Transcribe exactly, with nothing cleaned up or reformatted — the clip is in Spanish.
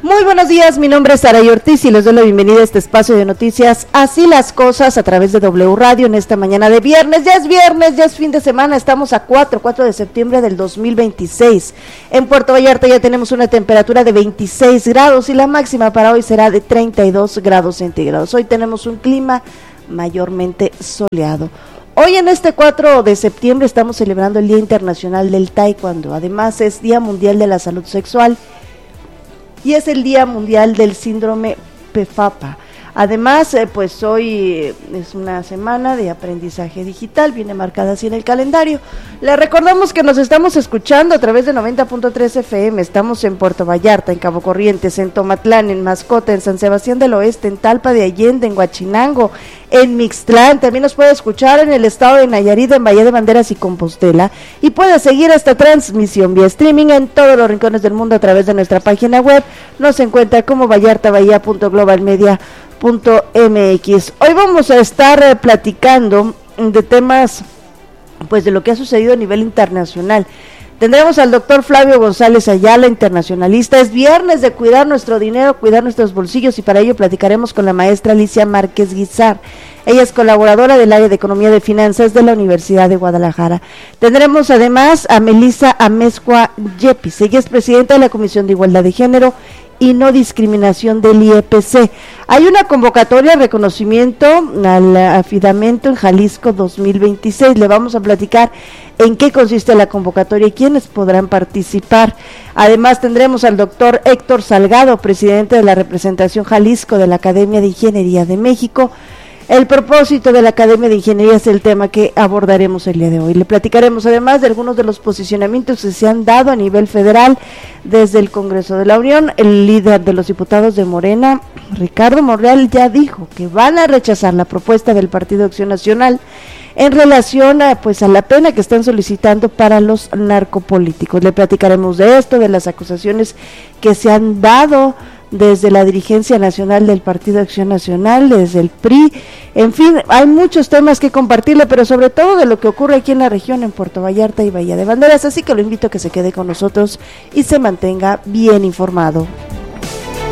Muy buenos días, mi nombre es Saray Ortiz y les doy la bienvenida a este espacio de noticias Así las Cosas a través de W Radio en esta mañana de viernes. Ya es viernes, ya es fin de semana, estamos a cuatro de septiembre del dos mil veintiséis. En Puerto Vallarta ya tenemos una temperatura de veintiséis grados y la máxima para hoy será de treinta y dos grados centígrados. Hoy tenemos un clima mayormente soleado. Hoy en este cuatro de septiembre estamos celebrando el Día Internacional del Taekwondo, además es Día Mundial de la Salud Sexual y es el Día Mundial del Síndrome P F A P A. Además, eh, pues hoy es una semana de aprendizaje digital, viene marcada así en el calendario. Le recordamos que nos estamos escuchando a través de noventa punto tres F M, estamos en Puerto Vallarta, en Cabo Corrientes, en Tomatlán, en Mascota, en San Sebastián del Oeste, en Talpa de Allende, en Huachinango, en Mixtlán, también nos puede escuchar en el estado de Nayarit, en Valle de Banderas y Compostela, y puede seguir esta transmisión vía streaming en todos los rincones del mundo a través de nuestra página web. Nos encuentra como vallartabahía punto global media punto m x. Hoy vamos a estar eh, platicando de temas, pues de lo que ha sucedido a nivel internacional. Tendremos al doctor Flavio González Ayala, internacionalista. Es viernes de cuidar nuestro dinero, cuidar nuestros bolsillos, y para ello platicaremos con la maestra Alicia Márquez Guizar. Ella es colaboradora del área de Economía de Finanzas de la Universidad de Guadalajara. Tendremos además a Melissa Amezcua Yepis. Ella es presidenta de la Comisión de Igualdad de Género y No Discriminación del I E P C. Hay una convocatoria de reconocimiento al afidamento en Jalisco dos mil veintiséis. Le vamos a platicar en qué consiste la convocatoria y quiénes podrán participar. Además tendremos al doctor Héctor Salgado, presidente de la representación Jalisco de la Academia de Ingeniería de México. El propósito de la Academia de Ingeniería es el tema que abordaremos el día de hoy. Le platicaremos además de algunos de los posicionamientos que se han dado a nivel federal desde el Congreso de la Unión. El líder de los diputados de Morena, Ricardo Monreal, ya dijo que van a rechazar la propuesta del Partido Acción Nacional en relación a, pues, a la pena que están solicitando para los narcopolíticos. Le platicaremos de esto, de las acusaciones que se han dado desde la dirigencia nacional del Partido Acción Nacional, desde el P R I, en fin, hay muchos temas que compartirle, pero sobre todo de lo que ocurre aquí en la región, en Puerto Vallarta y Bahía de Banderas, así que lo invito a que se quede con nosotros y se mantenga bien informado.